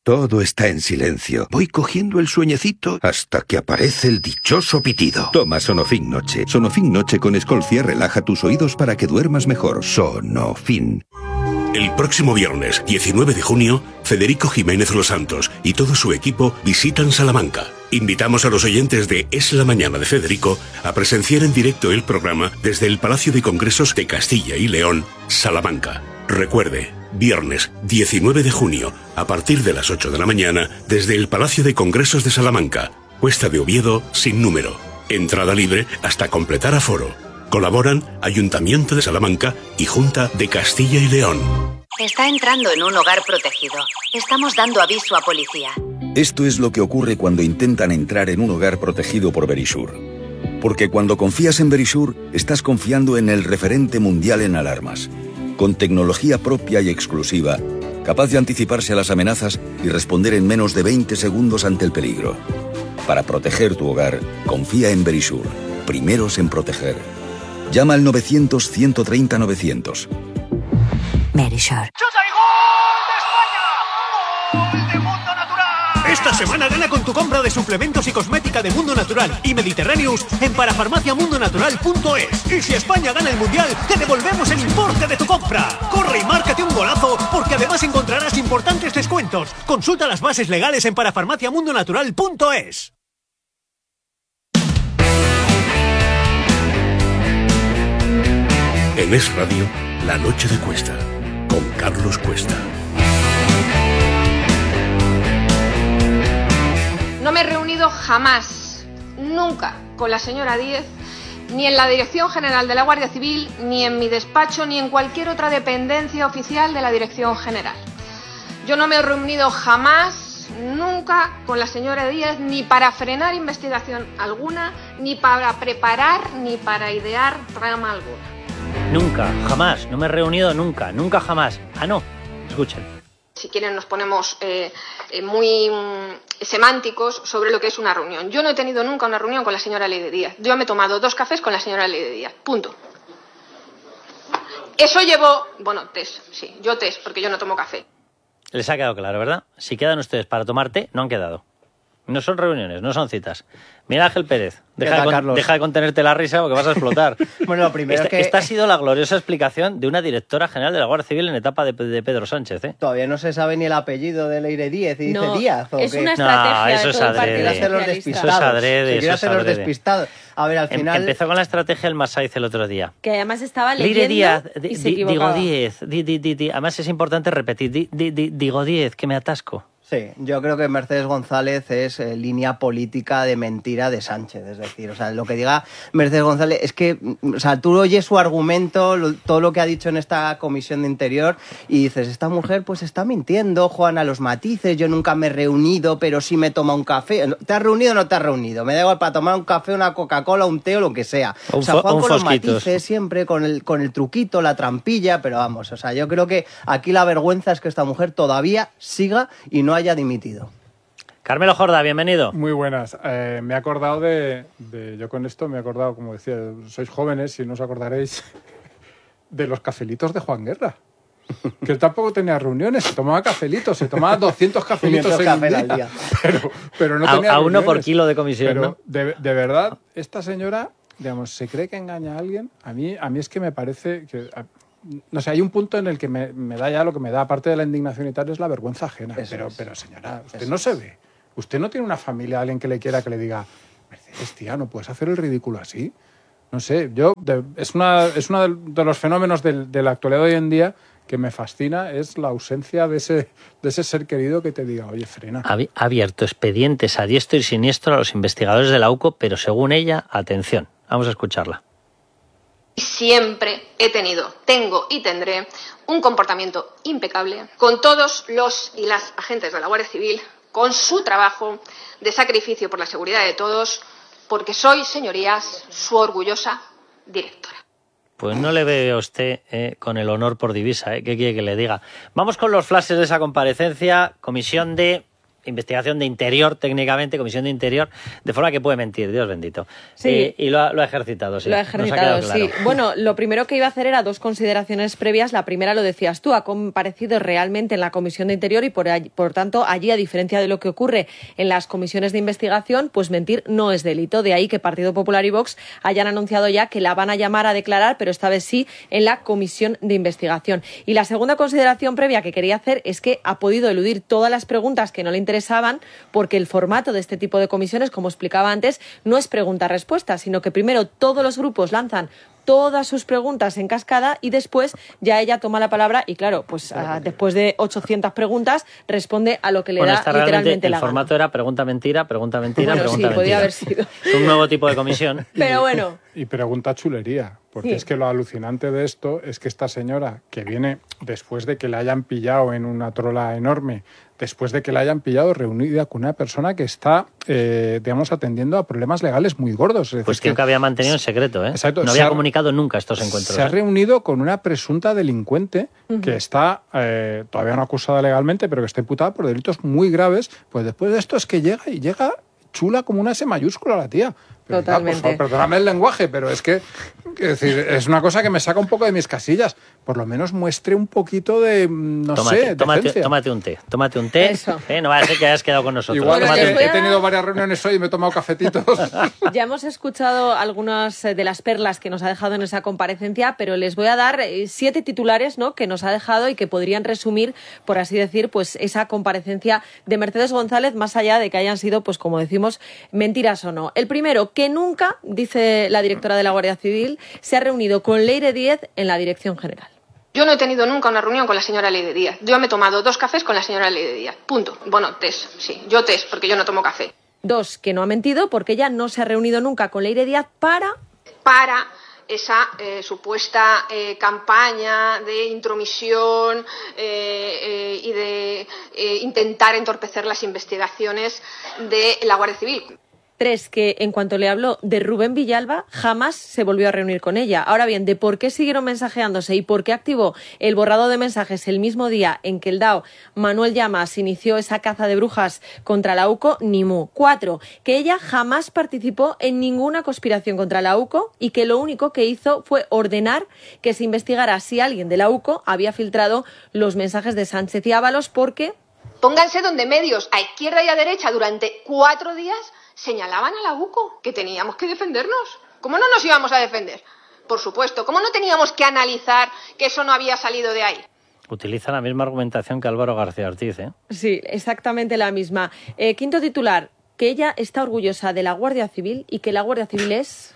Todo está en silencio. Voy cogiendo el sueñecito hasta que aparece el dichoso pitido. Toma Sonofin Noche. Sonofin Noche con Escolcia relaja tus oídos para que duermas mejor. Sonofin. El próximo viernes, 19 de junio, Federico Jiménez Los Santos y todo su equipo visitan Salamanca. Invitamos a los oyentes de Es la Mañana de Federico a presenciar en directo el programa desde el Palacio de Congresos de Castilla y León, Salamanca. Recuerde, viernes 19 de junio, a partir de las 8 de la mañana, desde el Palacio de Congresos de Salamanca, Cuesta de Oviedo, sin número. Entrada libre hasta completar aforo. Colaboran Ayuntamiento de Salamanca y Junta de Castilla y León. Está entrando en un hogar protegido. Estamos dando aviso a policía. Esto es lo que ocurre cuando intentan entrar en un hogar protegido por Verisure. Porque cuando confías en Verisure, estás confiando en el referente mundial en alarmas. Con tecnología propia y exclusiva, capaz de anticiparse a las amenazas y responder en menos de 20 segundos ante el peligro. Para proteger tu hogar, confía en Verisure. Primeros en proteger. Llama al 900-130-900. Verisure. ¡Chuta y gol de España! ¡Gol de Mundo Natural! Esta semana gana con tu compra de suplementos y cosmética de Mundo Natural y Mediterráneos en parafarmaciamundonatural.es. Y si España gana el Mundial, te devolvemos el importe de tu compra. Corre y márcate un golazo, porque además encontrarás importantes descuentos. Consulta las bases legales en parafarmaciamundonatural.es. En Es Radio, La Noche de Cuesta, con Carlos Cuesta. No me he reunido jamás, nunca, con la señora Díez, ni en la Dirección General de la Guardia Civil, ni en mi despacho, ni en cualquier otra dependencia oficial de la Dirección General. Yo no me he reunido jamás, nunca, con la señora Díez, ni para frenar investigación alguna, ni para preparar, ni para idear trama alguna. Nunca, jamás, no me he reunido nunca, nunca jamás. Ah, no, escuchen. Si quieren nos ponemos muy semánticos sobre lo que es una reunión. Yo no he tenido nunca una reunión con la señora Leire Díaz. Yo me he tomado 2 cafés con la señora Leire Díaz, punto. Eso llevó, bueno, test, sí, yo test, porque yo no tomo café. Les ha quedado claro, ¿verdad? Si quedan ustedes para tomar té, no han quedado. No son reuniones, no son citas. Mira, Ángel Pérez, deja de contenerte la risa porque vas a explotar. Bueno, lo primero es que... Esta ha sido la gloriosa explicación de una directora general de la Guardia Civil en etapa de Pedro Sánchez, ¿eh? Todavía no se sabe ni el apellido de Leire Díez y dice Díaz, ¿o es qué? una estrategia eso de es todo el adrede. Partido Hacer los Socialista. despistados. Eso es adrede, Se quiere eso hacer es los adrede. despistados. A ver, al final... Empezó con la estrategia el Masaiz el otro día. Que además estaba Leire leyendo Díaz, y se digo equivocaba. 10, además es importante repetir, digo 10, que me atasco. Sí, yo creo que Mercedes González es línea política de mentira de Sánchez. Es decir, o sea, lo que diga Mercedes González es que, o sea, tú oyes su argumento, todo lo que ha dicho en esta comisión de Interior y dices, esta mujer pues está mintiendo, Juana, los matices, yo nunca me he reunido, pero sí me he tomado un café. ¿Te has reunido o no te has reunido? Me da igual para tomar un café, una Coca-Cola, un té o lo que sea. O sea, Juan con los matices siempre, con el truquito, la trampilla, pero vamos, o sea, yo creo que aquí la vergüenza es que esta mujer todavía siga y no haya dimitido. Carmelo Jorda, bienvenido. Muy buenas. Me he acordado yo con esto me he acordado, como decía, sois jóvenes y no os acordaréis de los cafelitos de Juan Guerra. Que él tampoco tenía reuniones, se tomaba cafelitos, se tomaba 200 cafelitos en un día. Pero no tenía a uno reuniones. por kilo de comisión, pero, ¿no? De verdad, esta señora, digamos, se cree que engaña a alguien. A mí es que me parece que... No sé, hay un punto en el que me da ya lo que me da, aparte de la indignación y tal, es la vergüenza ajena. Pero señora, usted no se ve. Usted no tiene una familia, alguien que le quiera que le diga, Mercedes, tía, no puedes hacer el ridículo así. No sé, es uno de los fenómenos de la actualidad de hoy en día que me fascina, es la ausencia de ese ser querido que te diga, oye, frena. Ha abierto expedientes a diestro y siniestro a los investigadores de la UCO, pero según ella, atención, vamos a escucharla. Siempre he tenido, tengo y tendré un comportamiento impecable con todos los y las agentes de la Guardia Civil, con su trabajo de sacrificio por la seguridad de todos, porque soy, señorías, su orgullosa directora. Pues no le veo a usted con el honor por divisa, ¿eh? ¿Qué quiere que le diga? Vamos con los flashes de esa comparecencia. Comisión de investigación de interior, técnicamente, comisión de interior, de forma que puede mentir, Dios bendito. Sí. Y lo ha ejercitado, sí. Lo ha ejercitado, Nos ha quedado sí. Bueno, lo primero que iba a hacer era 2 consideraciones previas. La primera, lo decías tú, ha comparecido realmente en la comisión de interior y por tanto, allí, a diferencia de lo que ocurre en las comisiones de investigación, pues mentir no es delito. De ahí que Partido Popular y Vox hayan anunciado ya que la van a llamar a declarar, pero esta vez sí, en la comisión de investigación. Y la segunda consideración previa que quería hacer es que ha podido eludir todas las preguntas que no le interesaban, porque el formato de este tipo de comisiones, como explicaba antes, no es pregunta-respuesta, sino que primero todos los grupos lanzan todas sus preguntas en cascada y después ya ella toma la palabra y claro, pues después de 800 preguntas responde a lo que le da literalmente la gana. El formato era pregunta-mentira, pregunta-mentira, bueno, pregunta-mentira. Sí, podía haber sido. Es un nuevo tipo de comisión. Pero bueno. Y pregunta chulería, porque sí. Es que lo alucinante de esto es que esta señora, que viene después de que la hayan pillado en una trola enorme, después de que la hayan pillado reunida con una persona que está, digamos, atendiendo a problemas legales muy gordos. Es decir, cuestión que había mantenido en secreto, ¿eh? Exacto, no había comunicado nunca estos encuentros. Se ha reunido con una presunta delincuente que está todavía no acusada legalmente, pero que está imputada por delitos muy graves. Pues después de esto es que llega chula como una S mayúscula la tía. Pero, totalmente. Por favor, perdóname el lenguaje, pero es decir, es una cosa que me saca un poco de mis casillas. Por lo menos muestre un poquito de, tómate un té. Eso. No va a ser que hayas quedado con nosotros. Igual es que he tenido varias reuniones hoy y me he tomado cafetitos. Ya hemos escuchado algunas de las perlas que nos ha dejado en esa comparecencia, pero les voy a dar 7 titulares, ¿no?, que nos ha dejado y que podrían resumir, por así decir, pues esa comparecencia de Mercedes González, más allá de que hayan sido, pues como decimos, mentiras o no. El primero, que nunca, dice la directora de la Guardia Civil, se ha reunido con Leire Díez en la Dirección General. Yo no he tenido nunca una reunión con la señora Leire Díez. Yo me he tomado 2 cafés con la señora Leire Díez. Punto. Bueno, test, sí. Yo test, porque yo no tomo café. 2, que no ha mentido porque ella no se ha reunido nunca con Leire Díez para esa supuesta campaña de intromisión y de intentar entorpecer las investigaciones de la Guardia Civil. 3, que en cuanto le habló de Rubén Villalba, jamás se volvió a reunir con ella. Ahora bien, de por qué siguieron mensajeándose y por qué activó el borrado de mensajes el mismo día en que el DAO Manuel Llamas inició esa caza de brujas contra la UCO, ni mu. 4, que ella jamás participó en ninguna conspiración contra la UCO y que lo único que hizo fue ordenar que se investigara si alguien de la UCO había filtrado los mensajes de Sánchez y Ábalos porque... Pónganse donde medios, a izquierda y a derecha, durante 4 días... señalaban a la UCO que teníamos que defendernos. ¿Cómo no nos íbamos a defender? Por supuesto. ¿Cómo no teníamos que analizar que eso no había salido de ahí? Utiliza la misma argumentación que Álvaro García Ortiz, ¿eh? Sí, exactamente la misma. 5º titular, que ella está orgullosa de la Guardia Civil y que la Guardia Civil es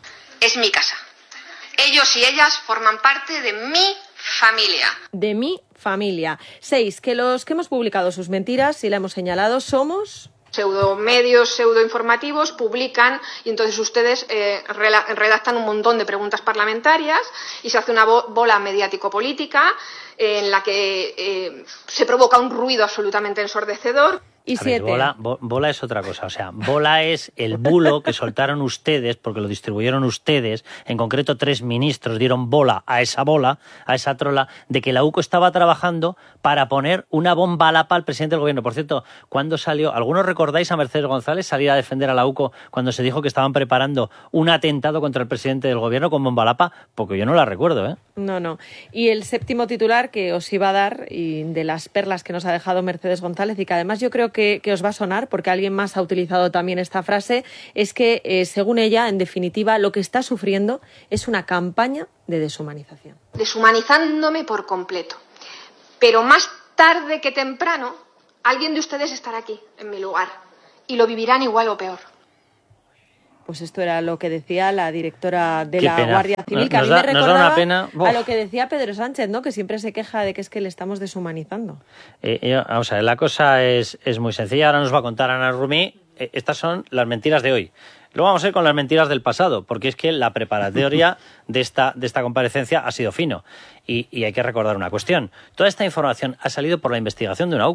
mi casa. Ellos y ellas forman parte de mi familia. De mi familia. 6, que los que hemos publicado sus mentiras y la hemos señalado somos... pseudomedios, pseudoinformativos, publican y entonces ustedes redactan un montón de preguntas parlamentarias y se hace una bola mediático-política en la que se provoca un ruido absolutamente ensordecedor. Y 7. Bola es otra cosa, o sea, bola es el bulo que soltaron ustedes, porque lo distribuyeron ustedes, en concreto 3 ministros dieron bola, a esa trola, de que la UCO estaba trabajando para poner una bomba a lapa al presidente del gobierno. Por cierto, ¿cuándo salió? ¿Algunos recordáis a Mercedes González salir a defender a la UCO cuando se dijo que estaban preparando un atentado contra el presidente del gobierno con bomba a lapa? Porque yo no la recuerdo, ¿eh? No. Y el 7º titular que os iba a dar, y de las perlas que nos ha dejado Mercedes González, y que además yo creo que os va a sonar, porque alguien más ha utilizado también esta frase, es que, según ella, en definitiva, lo que está sufriendo es una campaña de deshumanización. Deshumanizándome por completo. Pero más tarde que temprano, alguien de ustedes estará aquí, en mi lugar, y lo vivirán igual o peor. Pues esto era lo que decía la directora de la Guardia Civil, que a mí me recordaba a lo que decía Pedro Sánchez, ¿no?, que siempre se queja de que es que le estamos deshumanizando. Vamos a ver, la cosa es muy sencilla. Ahora nos va a contar Ana Rumí. Estas son las mentiras de hoy. Luego vamos a ir con las mentiras del pasado, porque es que la preparatoria de esta comparecencia ha sido fino. Y hay que recordar una cuestión. Toda esta información ha salido por la investigación de una UCO.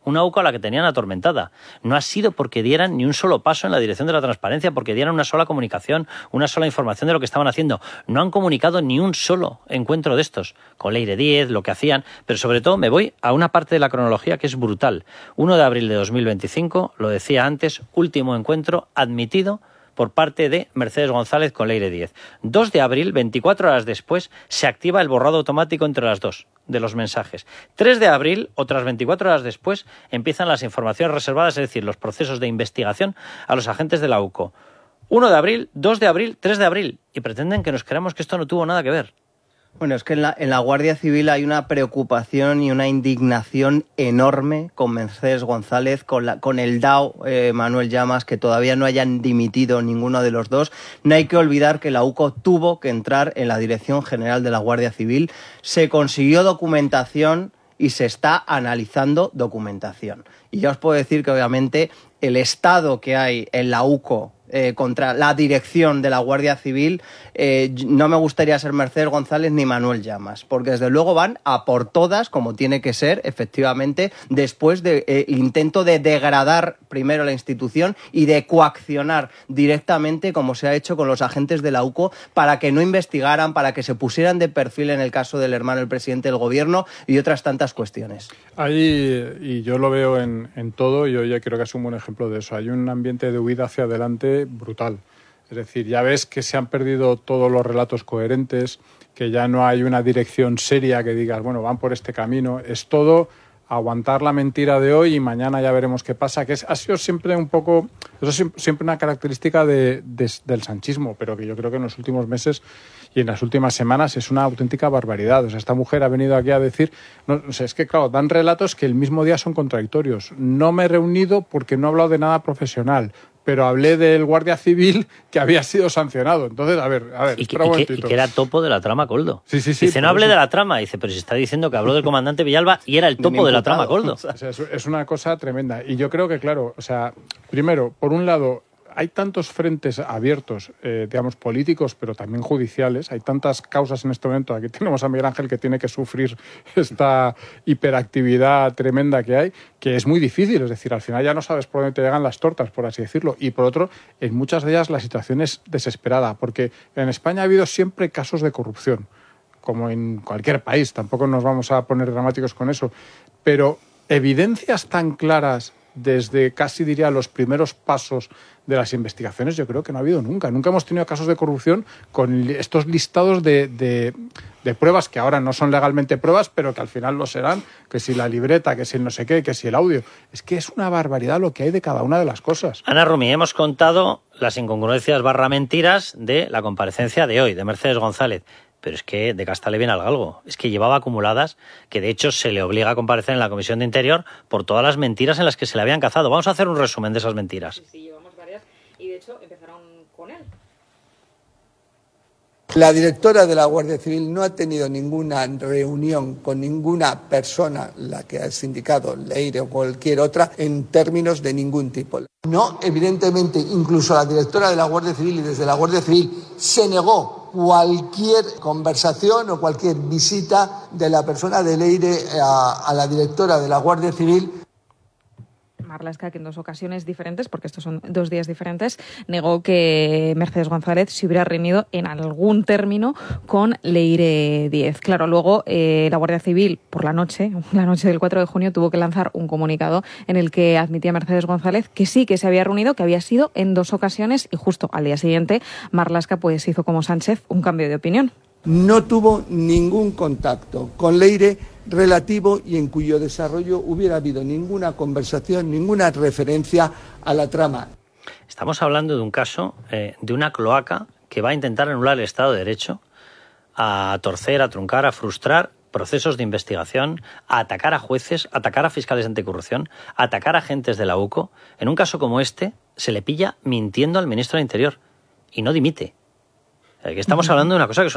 una UCO a la que tenían atormentada. No ha sido porque dieran ni un solo paso en la dirección de la transparencia, porque dieran una sola comunicación, una sola información de lo que estaban haciendo. No han comunicado ni un solo encuentro de estos, con Leire Díez, lo que hacían, pero sobre todo me voy a una parte de la cronología que es brutal. 1 de abril de 2025, lo decía antes, último encuentro admitido por parte de Mercedes González con Leire Díez. 2 de abril, 24 horas después, se activa el borrado automático entre las dos de los mensajes. 3 de abril, otras 24 horas después, empiezan las informaciones reservadas, es decir, los procesos de investigación a los agentes de la UCO. 1 de abril, 2 de abril, 3 de abril. Y pretenden que nos creamos que esto no tuvo nada que ver. Bueno, es que en la Guardia Civil hay una preocupación y una indignación enorme con Mercedes González, con el DAO Manuel Llamas, que todavía no hayan dimitido ninguno de los dos. No hay que olvidar que la UCO tuvo que entrar en la Dirección General de la Guardia Civil. Se consiguió documentación y se está analizando documentación. Y ya os puedo decir que obviamente el estado que hay en la UCO contra la dirección de la Guardia Civil, no me gustaría ser Mercedes González ni Manuel Llamas, porque desde luego van a por todas, como tiene que ser, efectivamente, después del intento de degradar primero la institución y de coaccionar directamente, como se ha hecho con los agentes de la UCO, para que no investigaran, para que se pusieran de perfil en el caso del hermano del presidente del gobierno y otras tantas cuestiones. Ahí, y yo lo veo en todo, y yo ya creo que es un buen ejemplo de eso. Hay un ambiente de huida hacia adelante brutal. Es decir, ya ves que se han perdido todos los relatos coherentes, que ya no hay una dirección seria que digas, bueno, van por este camino. Es todo aguantar la mentira de hoy y mañana ya veremos qué pasa, que ha sido siempre un poco, eso es siempre una característica del sanchismo, pero que yo creo que en los últimos meses y en las últimas semanas es una auténtica barbaridad. O sea, esta mujer ha venido aquí a decir, no, o sea, es que claro, dan relatos que el mismo día son contradictorios. No me he reunido porque no he hablado de nada profesional, pero hablé del guardia civil que había sido sancionado. Entonces, a ver, y que era topo de la trama Koldo. Sí. Dice, no hablé de la trama. Dice, pero si está diciendo que habló del comandante Villalba y era el topo de la trama Koldo. O sea, es una cosa tremenda. Y yo creo que, claro, o sea, primero, por un lado, hay tantos frentes abiertos, digamos, políticos, pero también judiciales. Hay tantas causas en este momento. Aquí tenemos a Miguel Ángel que tiene que sufrir esta hiperactividad tremenda que hay, que es muy difícil. Es decir, al final ya no sabes por dónde te llegan las tortas, por así decirlo. Y por otro, en muchas de ellas la situación es desesperada, porque en España ha habido siempre casos de corrupción, como en cualquier país. Tampoco nos vamos a poner dramáticos con eso. Pero evidencias tan claras desde casi diría los primeros pasos de las investigaciones, yo creo que no ha habido nunca. Nunca hemos tenido casos de corrupción con estos listados de pruebas que ahora no son legalmente pruebas, pero que al final lo serán, que si la libreta, que si el no sé qué, que si el audio. Es que es una barbaridad lo que hay de cada una de las cosas. Ana Rumi, hemos contado las incongruencias / mentiras de la comparecencia de hoy, de Mercedes González. Pero es que de castarle bien al galgo. Es que llevaba acumuladas, que de hecho se le obliga a comparecer en la Comisión de Interior por todas las mentiras en las que se le habían cazado. Vamos a hacer un resumen de esas mentiras. Sí, llevamos varias y de hecho empezaron con él. La directora de la Guardia Civil no ha tenido ninguna reunión con ninguna persona, la que has indicado, Leire o cualquier otra, en términos de ningún tipo. No, evidentemente, incluso la directora de la Guardia Civil y desde la Guardia Civil se negó cualquier conversación o cualquier visita de la persona de Leire a la directora de la Guardia Civil. Marlaska, que en 2 ocasiones diferentes, porque estos son 2 días diferentes, negó que Mercedes González se hubiera reunido en algún término con Leire Díez. Claro, luego la Guardia Civil, por la noche del 4 de junio, tuvo que lanzar un comunicado en el que admitía Mercedes González que sí que se había reunido, que había sido en 2 ocasiones, y justo al día siguiente Marlaska pues hizo como Sánchez un cambio de opinión. No tuvo ningún contacto con Leire relativo y en cuyo desarrollo hubiera habido ninguna conversación, ninguna referencia a la trama. Estamos hablando de un caso de una cloaca que va a intentar anular el Estado de Derecho, a torcer, a truncar, a frustrar procesos de investigación, a atacar a jueces, a atacar a fiscales anticorrupción, a atacar a agentes de la UCO. En un caso como este, se le pilla mintiendo al ministro del Interior y no dimite. Que estamos hablando de una cosa que es